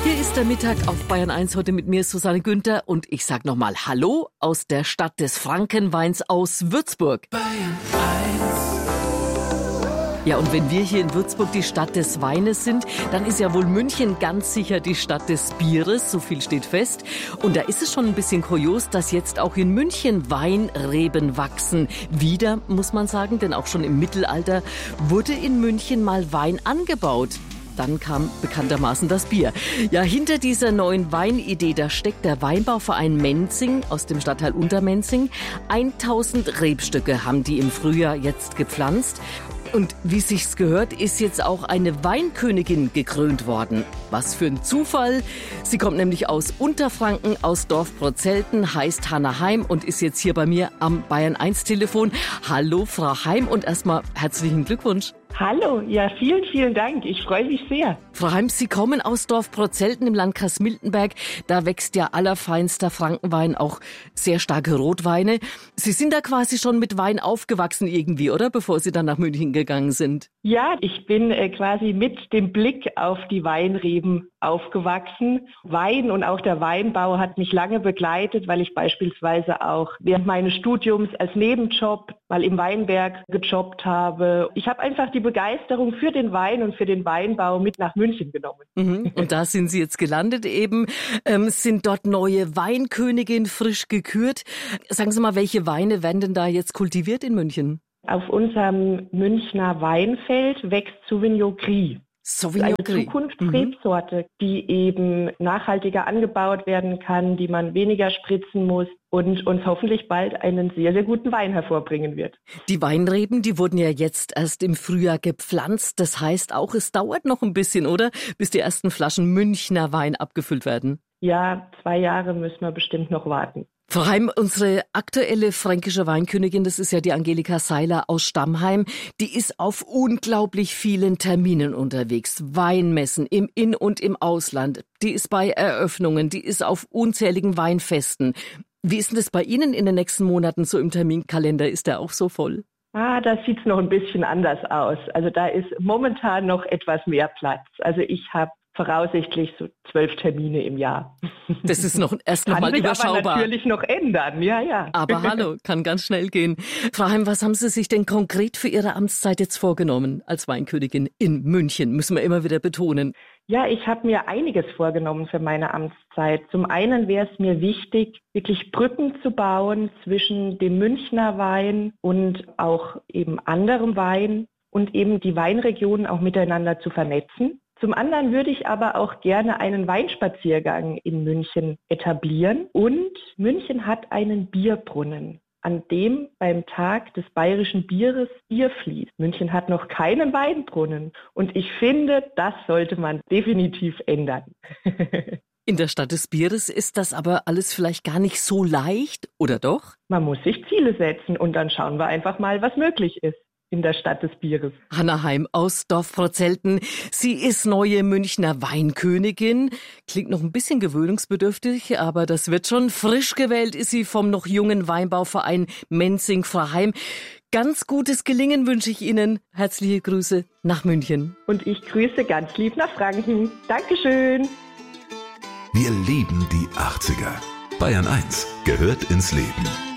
Hier ist der Mittag auf Bayern 1, heute mit mir Susanne Günther und ich sag nochmal Hallo aus der Stadt des Frankenweins aus Würzburg. Bayern 1. Ja, und wenn wir hier in Würzburg die Stadt des Weines sind, dann ist ja wohl München ganz sicher die Stadt des Bieres, so viel steht fest. Und da ist es schon ein bisschen kurios, dass jetzt auch in München Weinreben wachsen. Wieder, muss man sagen, denn auch schon im Mittelalter wurde in München mal Wein angebaut. Dann kam bekanntermaßen das Bier. Ja, hinter dieser neuen Weinidee, da steckt der Weinbauverein Menzing aus dem Stadtteil Untermenzing. 1000 Rebstöcke haben die im Frühjahr jetzt gepflanzt. Und wie sich's gehört, ist jetzt auch eine Weinkönigin gekrönt worden. Was für ein Zufall. Sie kommt nämlich aus Unterfranken, aus Dorf Prozelten, heißt Hanna Heim und ist jetzt hier bei mir am Bayern 1 Telefon. Hallo Frau Heim und erstmal herzlichen Glückwunsch. Hallo, ja, vielen, vielen Dank. Ich freue mich sehr. Frau Heim, Sie kommen aus Dorf Prozelten im Landkreis Miltenberg. Da wächst ja allerfeinster Frankenwein, auch sehr starke Rotweine. Sie sind da quasi schon mit Wein aufgewachsen irgendwie, oder? Bevor Sie dann nach München gegangen sind. Ja, ich bin quasi mit dem Blick auf die Weinreben aufgewachsen. Wein und auch der Weinbau hat mich lange begleitet, weil ich beispielsweise auch während meines Studiums als Nebenjob mal im Weinberg gejobbt habe. Ich habe einfach die Begeisterung für den Wein und für den Weinbau mit nach München genommen. Und da sind Sie jetzt gelandet eben, sind dort neue Weinkönigin frisch gekürt. Sagen Sie mal, welche Weine werden denn da jetzt kultiviert in München? Auf unserem Münchner Weinfeld wächst Sauvignon Gris. Sauvignon Gris. Eine Zukunftsrebsorte, die eben nachhaltiger angebaut werden kann, die man weniger spritzen muss und uns hoffentlich bald einen sehr, sehr guten Wein hervorbringen wird. Die Weinreben, die wurden ja jetzt erst im Frühjahr gepflanzt. Das heißt auch, es dauert noch ein bisschen, oder? Bis die ersten Flaschen Münchner Wein abgefüllt werden. Ja, 2 Jahre müssen wir bestimmt noch warten. Frau Heim, unsere aktuelle fränkische Weinkönigin, das ist ja die Angelika Seiler aus Stammheim, die ist auf unglaublich vielen Terminen unterwegs. Weinmessen im In- und im Ausland. Die ist bei Eröffnungen, die ist auf unzähligen Weinfesten. Wie ist denn das bei Ihnen in den nächsten Monaten so im Terminkalender? Ist der auch so voll? Da sieht's noch ein bisschen anders aus. Also da ist momentan noch etwas mehr Platz. Also ich habe voraussichtlich so 12 Termine im Jahr. Das ist noch erst noch mal überschaubar. Kann sich aber natürlich noch ändern, ja. Aber hallo, kann ganz schnell gehen. Frau Heim, was haben Sie sich denn konkret für Ihre Amtszeit jetzt vorgenommen als Weinkönigin in München? Müssen wir immer wieder betonen. Ja, ich habe mir einiges vorgenommen für meine Amtszeit. Zum einen wäre es mir wichtig, wirklich Brücken zu bauen zwischen dem Münchner Wein und auch eben anderem Wein und eben die Weinregionen auch miteinander zu vernetzen. Zum anderen würde ich aber auch gerne einen Weinspaziergang in München etablieren. Und München hat einen Bierbrunnen, an dem beim Tag des bayerischen Bieres Bier fließt. München hat noch keinen Weinbrunnen. Und ich finde, das sollte man definitiv ändern. In der Stadt des Bieres ist das aber alles vielleicht gar nicht so leicht, oder doch? Man muss sich Ziele setzen und dann schauen wir einfach mal, was möglich ist in der Stadt des Bieres. Hanna Heim aus Dorf Prozelten. Sie ist neue Münchner Weinkönigin. Klingt noch ein bisschen gewöhnungsbedürftig, aber das wird schon. Frisch gewählt ist sie vom noch jungen Weinbauverein Menzing. Frau Heim, ganz gutes Gelingen wünsche ich Ihnen. Herzliche Grüße nach München. Und ich grüße ganz lieb nach Franken. Dankeschön. Wir lieben die 80er. Bayern 1 gehört ins Leben.